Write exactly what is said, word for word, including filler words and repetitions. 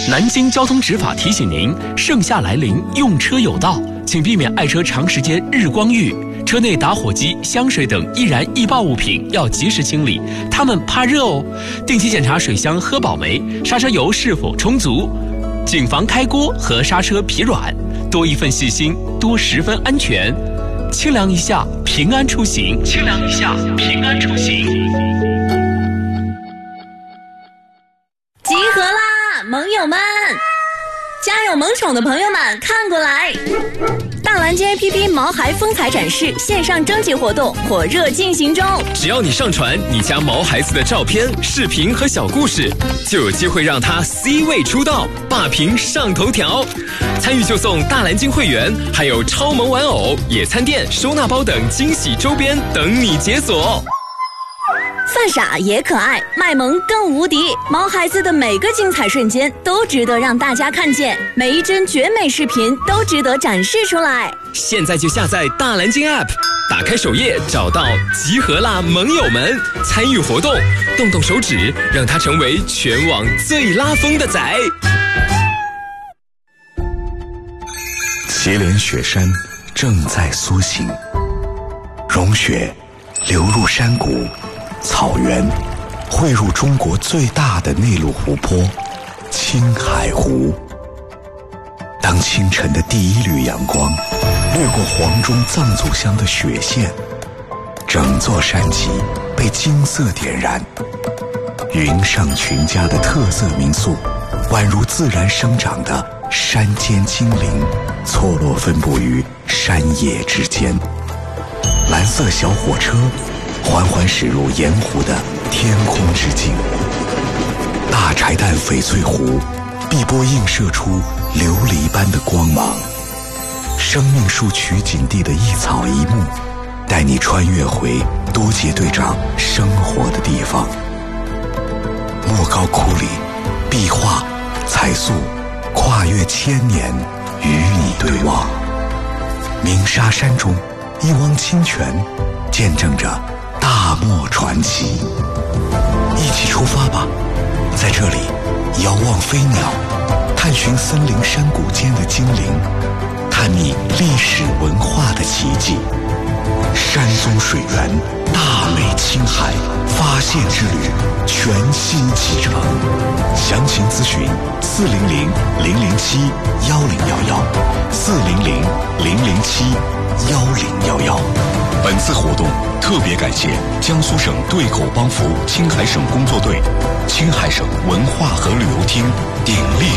南京交通执法提醒您：盛夏来临，用车有道，请避免爱车长时间日光浴。车内打火机、香水等易燃易爆物品要及时清理，它们怕热哦。定期检查水箱喝饱没，刹车油是否充足，谨防开锅和刹车疲软。多一份细心，多十分安全。清凉一下，平安出行。清凉一下，平安出行。 集合啦，盟友们！家有萌宠的朋友们看过来，大蓝鲸 A P P 毛孩风采展示线上征集活动火热进行中， 只要你上传你家毛孩子的照片、视频和小故事，就有机会让他 C 位出道，霸屏上头条。参与就送大蓝鲸会员，还有超萌玩偶、野餐垫、收纳包等惊喜周边等你解锁。 犯傻也可爱，卖萌更无敌。毛孩子的每个精彩瞬间都值得让大家看见，每一帧绝美视频都值得展示出来。 现在就下载大蓝鲸 App， 打开首页找到集合啦盟友们，参与活动，动动手指，让它成为全网最拉风的仔。 祁连雪山正在苏醒，融雪流入山谷、草原，汇入中国最大的内陆湖泊青海湖。当清晨的第一缕阳光掠过黄钟藏族乡的雪线，整座山脊被金色点燃。云上群家的特色民宿，宛如自然生长的山间精灵，错落分布于山野之间。蓝色小火车缓缓驶入盐湖的天空之境，大柴旦翡翠湖碧波映射出琉璃般的光芒。生命树取景地的一草一木，带你穿越回多杰队长生活的地方。莫高窟里，壁画彩塑跨越千年与你对望。鸣沙山中，一汪清泉见证着大漠传奇。一起出发吧，在这里遥望飞鸟，探寻森林山谷间的精灵，探秘历史文化的奇迹。山宗水源，大美青海发现之旅全新启程。详情咨询四零零零零七幺零幺幺，四零零零零七幺零幺幺。本次活动特别感谢江苏省对口帮扶青海省工作队、青海省文化和旅游厅鼎力